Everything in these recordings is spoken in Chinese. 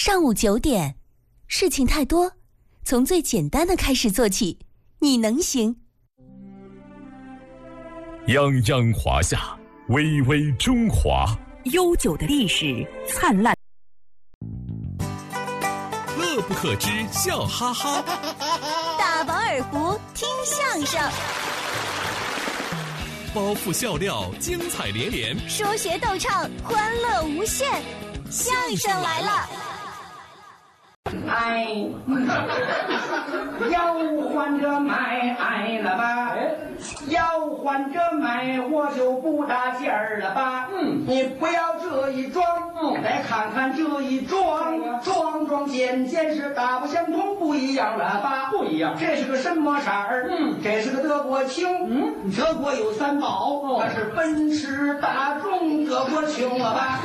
上午9点，事情太多，从最简单的开始做起，你能行。 泱泱华夏，巍巍中华， 悠久的历史，灿烂。 乐不可支，笑哈哈。 大饱耳福，听相声。 包袱笑料，精彩连连。 说学逗唱，欢乐无限。相声来了。 哎，要换着买了吧？要换着买，我就不搭劲儿了吧？你不要这一装，来看看这一装，装件是大不相同，不一样了吧？不一样。这是个什么色儿？这是个德国青。德国有3宝，它是奔驰、大众、德国青了吧？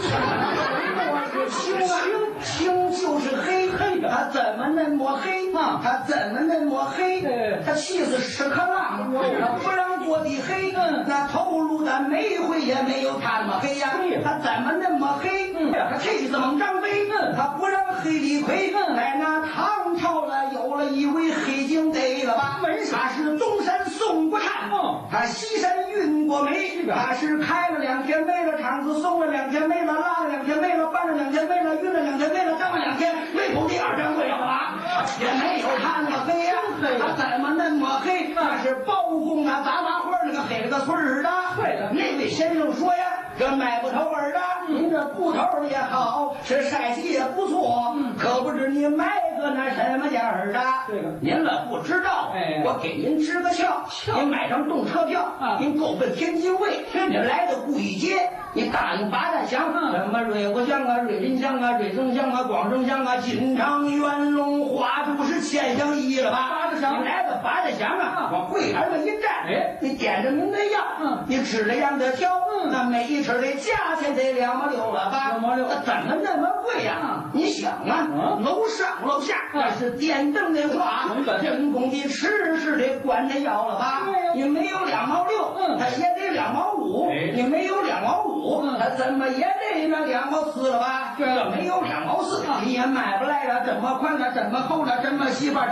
青就是黑，它怎么那么黑？它怎么那么黑？它气死屎壳郎，它不让做的黑，那头颅的煤灰也没有它那么黑呀。它怎么那么黑？它气死猛张飞，它不让黑李逵。在那唐朝了，有了一位黑警逮了吧？他是东山送过炭，他西山运过煤，他是开了2天煤了，厂子送了2天煤了，拉了2天煤了，搬了2天煤了，运了2天煤了，当了2天，没头第2天会了吧？也没有他那么黑呀，他怎么那么黑？他是包公啊，杂花那个黑了个村儿的。对了，那位先生说呀，这买不头儿的，您这布头也好，是晒洗也不错，可不知你买个那什么价儿的。对了，您了不知道，我给您支个窍，您买张动车票，您够奔天津卫，你来到顾义街，你答应八大乡，什么瑞国乡啊、瑞林乡啊、瑞城乡啊、广州乡啊、金昌、元龙、花都是千乡一了吧？你来到八大乡啊，往柜台上一站，你点着您的样，你指着样的挑，那每一尺的价钱得2毛6了吧？2毛6，怎么那么贵呀？你想啊，楼上楼下那是电灯的话，人工的吃是得管着要了吧？你没有2毛6，它也得2毛5，你没有2毛5，它怎么也得那2毛4了吧？这没有2毛4，你也买不来了，这么宽了，这么厚了，这么细吧。